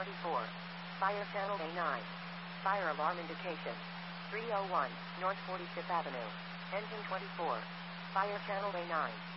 24. Fire channel A9. Fire alarm indication. 301, North 45th Avenue. Engine 24. Fire channel A9.